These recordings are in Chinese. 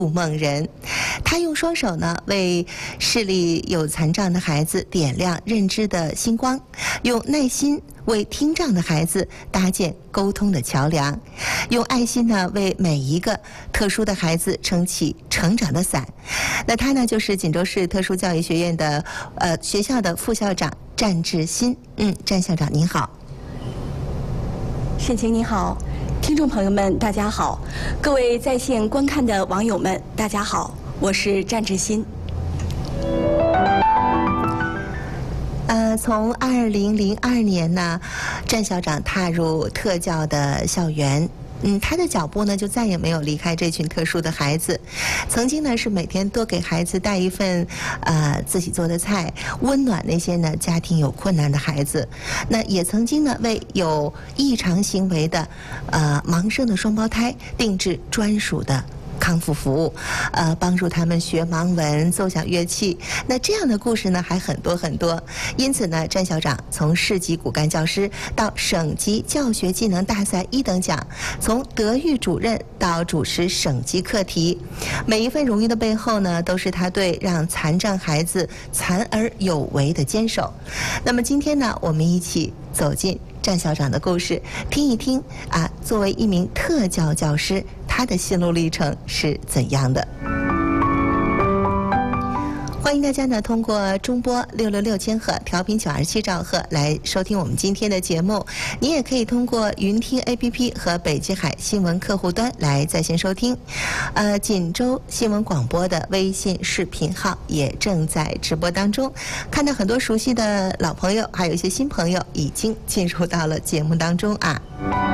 梦人。他用双手呢为视力有残障的孩子点亮认知的星光，用耐心为听障的孩子搭建沟通的桥梁，用爱心呢为每一个特殊的孩子撑起成长的伞。那他呢就是锦州市特殊教育学院的学校的副校长战志新。战校长您好。 沈晴你好，听众朋友们大家好，各位在线观看的网友们大家好，我是战志新。 从2002年呢，战校长踏入特教的校园。他的脚步呢就再也没有离开这群特殊的孩子。曾经呢是每天多给孩子带一份自己做的菜，温暖那些呢家庭有困难的孩子。那也曾经呢为有异常行为的盲生的双胞胎定制专属的康复服务，帮助他们学盲文、奏响乐器。那这样的故事呢还很多很多。因此呢，战校长从市级骨干教师到省级教学技能大赛1等奖，从德育主任到主持省级课题，每一份荣誉的背后呢，都是他对让残障孩子残而有为的坚守。那么今天呢，我们一起走进战校长的故事，听一听作为一名特教教师，他的心路历程是怎样的。欢迎大家呢通过中波666千赫、调频927兆赫来收听我们今天的节目。你也可以通过云听 APP 和北极海新闻客户端来在线收听。锦州新闻广播的微信视频号也正在直播当中，看到很多熟悉的老朋友，还有一些新朋友已经进入到了节目当中啊。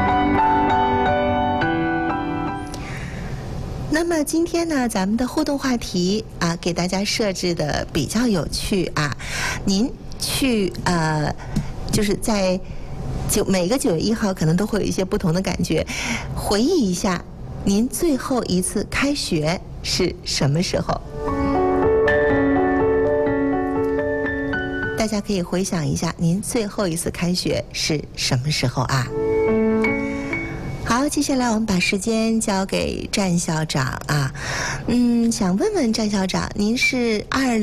那么今天呢，咱们的互动话题给大家设置的比较有趣啊。您去就是在每个9月1号可能都会有一些不同的感觉，回忆一下您最后一次开学是什么时候？大家可以回想一下您最后一次开学是什么时候啊？好，接下来我们把时间交给战校长啊。想问问战校长，您是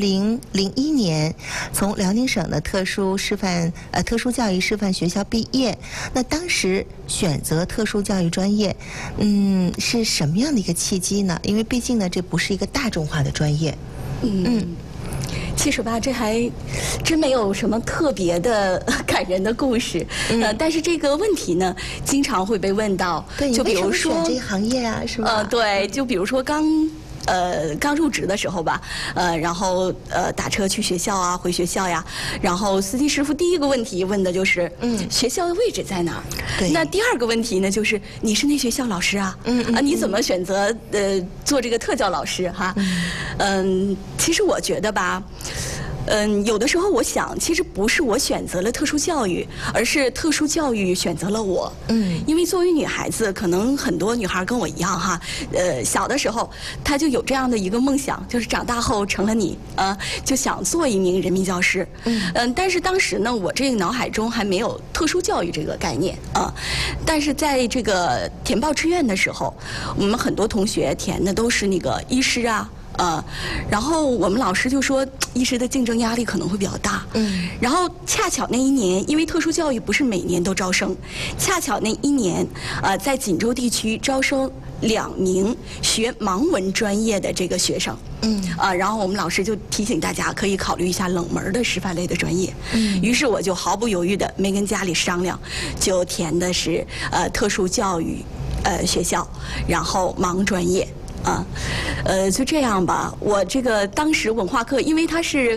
2001年从辽宁省的特殊教育师范学校毕业，那当时选择特殊教育专业，是什么样的一个契机呢？因为毕竟呢，这不是一个大众化的专业。 其实吧，这还真没有什么特别的感人的故事。但是这个问题呢，经常会被问到。 对， 就比如说选这一行业啊，是吧？ 对，就比如说刚入职的时候吧，然后打车去学校啊，回学校呀，然后司机师傅第一个问题问的就是学校的位置在哪儿？ 对。 那第二个问题呢，就是你是那学校老师啊？你怎么选择做这个特教老师哈？其实我觉得吧。有的时候我想，其实不是我选择了特殊教育，而是特殊教育选择了我。因为作为女孩子，可能很多女孩跟我一样哈，小的时候她就有这样的一个梦想，就是长大后成了你，就想做一名人民教师。但是当时呢，我这个脑海中还没有特殊教育这个概念啊。但是在这个填报志愿的时候，我们很多同学填的都是那个医师啊。然后我们老师就说，医师的竞争压力可能会比较大。然后恰巧那一年，因为特殊教育不是每年都招生，恰巧那一年，在锦州地区招生2名学盲文专业的这个学生。然后我们老师就提醒大家可以考虑一下冷门的师范类的专业。于是我就毫不犹豫的没跟家里商量，就填的是特殊教育学校，然后盲专业。就这样吧。我这个当时文化课，因为他是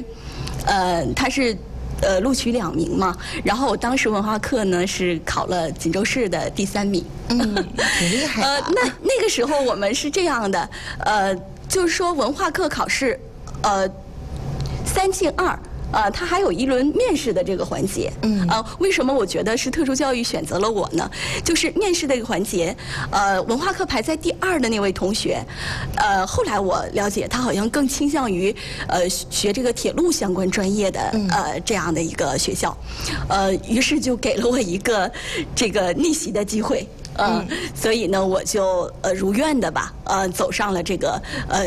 录取2名嘛，然后我当时文化课呢是考了锦州市的第3名。 挺厉害的。 那个时候我们是这样的，就是说文化课考试，3进2。它还有一轮面试的这个环节。为什么我觉得是特殊教育选择了我呢？就是面试这个环节，文化课排在第2的那位同学，后来我了解他好像更倾向于学这个铁路相关专业的这样的一个学校，于是就给了我一个这个逆袭的机会。 所以呢，我就如愿的吧，走上了这个